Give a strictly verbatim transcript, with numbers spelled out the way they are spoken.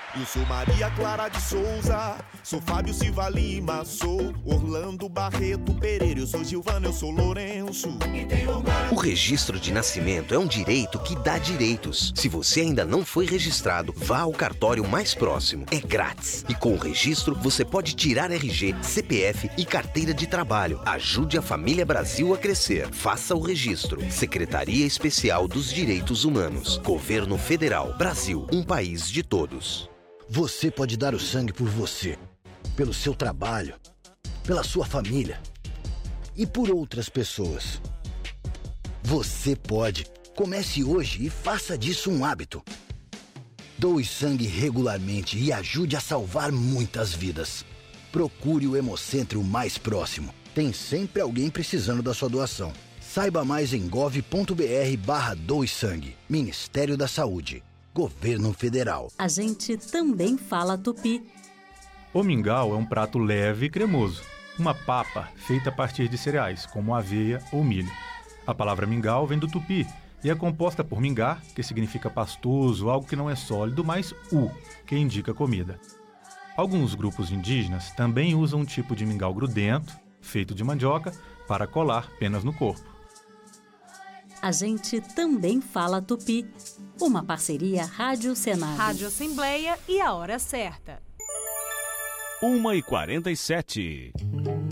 Eu sou Maria Clara de Souza, sou Fábio Silva Lima, sou Orlando Barreto Pereira, eu sou Gilvana, eu sou Lourenço. O registro de nascimento é um direito que dá direitos. Se você ainda não foi registrado, vá ao cartório mais próximo. É grátis. E com o registro, você pode tirar R G, C P F e carteira de trabalho. Ajude a família Brasil a crescer. Faça o registro. Secretaria Especial dos Direitos Humanos. Governo Federal. Brasil, um país de todos. Você pode dar o sangue por você, pelo seu trabalho, pela sua família e por outras pessoas. Você pode. Comece hoje e faça disso um hábito. Doe sangue regularmente e ajude a salvar muitas vidas. Procure o Hemocentro mais próximo. Tem sempre alguém precisando da sua doação. Saiba mais em gov.br barra doe sangue. Ministério da Saúde. Governo Federal. A gente também fala tupi. O mingau é um prato leve e cremoso. Uma papa feita a partir de cereais, como aveia ou milho. A palavra mingau vem do tupi e é composta por mingar, que significa pastoso, algo que não é sólido, mais u, que indica comida. Alguns grupos indígenas também usam um tipo de mingau grudento, feito de mandioca, para colar penas no corpo. A gente também fala tupi. Uma parceria Rádio Senado. Rádio Assembleia e a hora certa. uma e quarenta e sete.